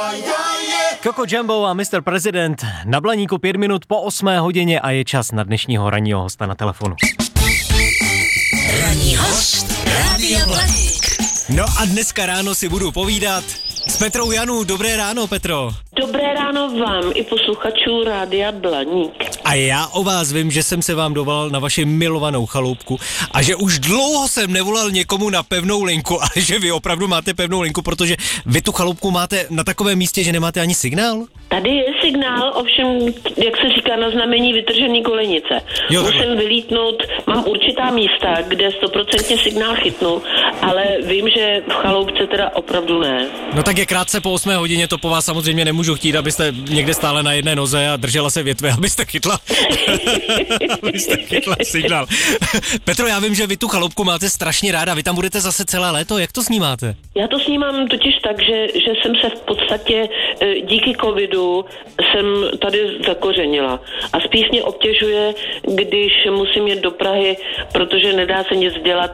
Coco Jumbo a Mr. President na Blaníku 5 minut po 8 hodině a je čas na dnešního ranního hosta na telefonu. Ranní host Rádia Blaník. No a dneska ráno si budu povídat s Petrou Janů. Dobré ráno, Petro. Dobré ráno vám i posluchačů Rádia Blaník. A já o vás vím, že jsem se vám dovolal na vaši milovanou chaloupku a že už dlouho jsem nevolal někomu na pevnou linku, ale že vy opravdu máte pevnou linku, protože vy tu chaloupku máte na takovém místě, že nemáte ani signál? Tady je signál, ovšem, jak se říká, na znamení vytržený kolenice. Musím vylítnout, mám určitá místa, kde 100% signál chytnu, ale vím, že v chaloupce teda opravdu ne. No tak je krátce po 8 hodině, to po vás samozřejmě nemůžu chtít, abyste někde stále na jedné noze a držela se větve, abyste chytla signál. Petro, já vím, že vy tu chaloupku máte strašně ráda, vy tam budete zase celé léto, jak to snímáte? Já to snímám totiž tak, že jsem se v podstatě díky covidu jsem tady zakořenila. A spíš mě obtěžuje, když musím jet do Prahy, protože nedá se nic dělat.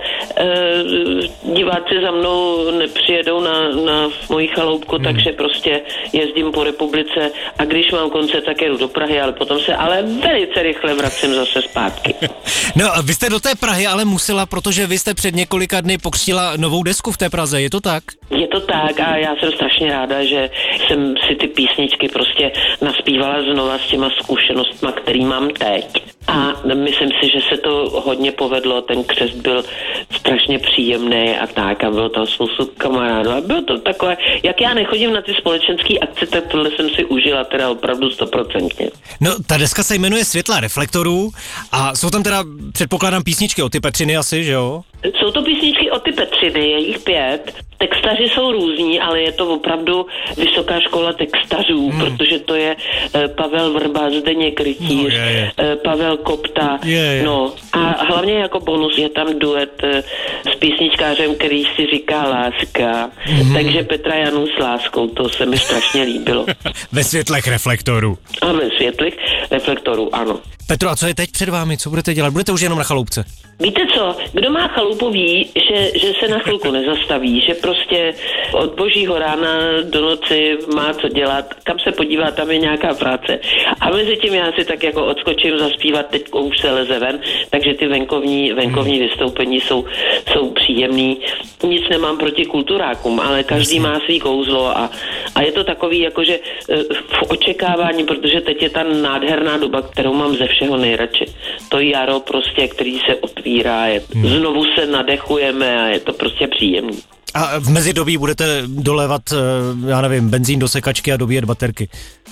Diváci za mnou nepřijedou na moji chaloupku, takže prostě jezdím po republice a když mám koncert, tak jedu do Prahy, ale potom se velice rychle vracím zase zpátky. No, vy jste do té Prahy ale musela, protože vy jste před několika dny pokřtila novou desku v té Praze, je to tak? Je to tak a já jsem strašně ráda, že jsem si ty písničky prostě naspívala znova s těma zkušenostma, který mám teď. A myslím si, že se to hodně povedlo, ten křest byl strašně příjemný a tak a bylo tam spoustu kamarádů a bylo to takové, jak já nechodím na ty společenské akce, tak tohle jsem si užila teda opravdu 100%. No, ta deska se jmenuje Světla reflektorů a jsou tam teda, předpokládám, písničky od ty Petřiny asi, že jo? Jsou to písničky od ty Petřiny, je jich 5. Textaři jsou různí, ale je to opravdu vysoká škola textařů, protože to je Pavel Vrba, Zdeněk Rytíř, Pavel Kopta, no a hlavně jako bonus je tam duet s písničkářem, který si říká Láska, takže Petra Janů s láskou, to se mi strašně líbilo. Ve světlech reflektorů. A ve světlech reflektorů, ano. Petro, a co je teď před vámi? Co budete dělat? Budete už jenom na chaloupce? Víte co, kdo má chalupu ví, že se na chvilku nezastaví, že prostě od božího rána do noci má co dělat, kam se podívá, tam je nějaká práce. A mezi tím já si tak jako odskočím zaspívat, teď už se leze ven, takže ty venkovní vystoupení jsou příjemný. Nic nemám proti kulturákům, ale každý má svý kouzlo a je to takový jakože v očekávání, protože teď je ta nádherná doba, kterou mám ze všeho nejradši. To jaro prostě, který se otvírá, znovu se nadechujeme a je to prostě příjemný. A v mezidobí budete dolévat, já nevím, benzín do sekačky a dobíjet baterky.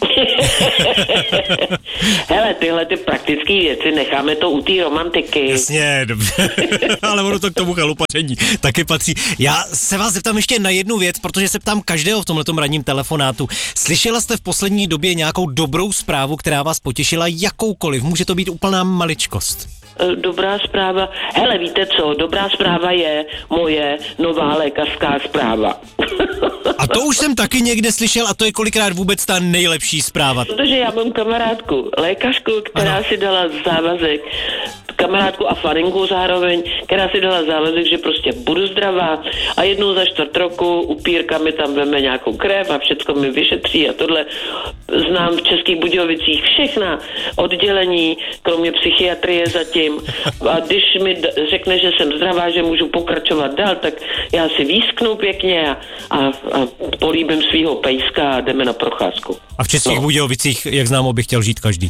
Hele, tyhle ty praktické věci necháme to u té romantiky. Jasně, dobře. Ale ono to k tomu chalupaření taky patří. Já se vás zeptám ještě na jednu věc, protože se ptám každého v tomhletom ranním telefonátu. Slyšela jste v poslední době nějakou dobrou zprávu, která vás potěšila jakoukoliv? Může to být úplná maličkost. Dobrá zpráva. Hele, víte co? Dobrá zpráva je moje nová lékařská zpráva. A to už jsem taky někde slyšel a to je kolikrát vůbec ta nejlepší zpráva. Protože já mám kamarádku, lékařku, která si dala závazek, kamarádku a farinku zároveň, která si dala závazek, že prostě budu zdravá a jednou za 4 roku upírka mi tam veme nějakou krev a všecko mi vyšetří a tohle. Znám v Českých Budějovicích všechna oddělení, kromě psychiatrie zatím. A když mi řekne, že jsem zdravá, že můžu pokračovat dál, tak já si výsknu pěkně a políbím svýho pejska a jdeme na procházku. A v Českých Budějovicích, jak známo, by chtěl žít každý.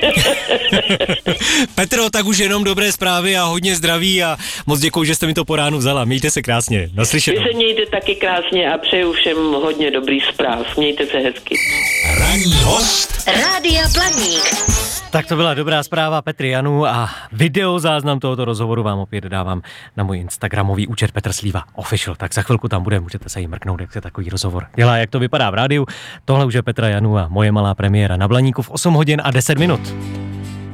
Petro, tak už jenom dobré zprávy a hodně zdraví a moc děkuji, že jste mi to po ránu vzala. Mějte se krásně. Naslyšenou. Vy se mějte taky krásně a přeju všem hodně dobrých zpráv. Mějte se hezky. Ranní host Rádia Blaník. Tak to byla dobrá zpráva Petry Janů a videozáznam tohoto rozhovoru vám opět dávám na můj instagramový účet Petr Slíva Official. Tak za chvilku tam bude, můžete se jí mrknout, jak se takový rozhovor dělá, jak to vypadá v rádiu. Tohle už je Petra Janů a moje malá premiéra na Blaníku v 8 hodin a 10 minut.